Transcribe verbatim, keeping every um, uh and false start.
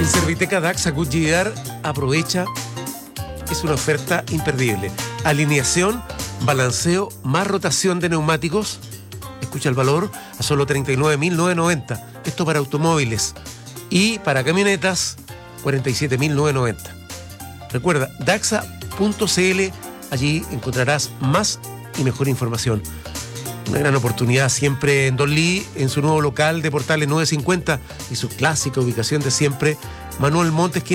En Serviteca Daxa Goodyear aprovecha, es una oferta imperdible. Alineación, balanceo, más rotación de neumáticos. Escucha el valor a solo treinta y nueve mil novecientos noventa. Esto para automóviles. Y para camionetas, cuarenta y siete mil novecientos noventa. Recuerda, daxa punto c l, allí encontrarás más y mejor información. Una gran oportunidad siempre en Don Lee, en su nuevo local de Portales novecientos cincuenta y su clásica ubicación de siempre, Manuel Montes.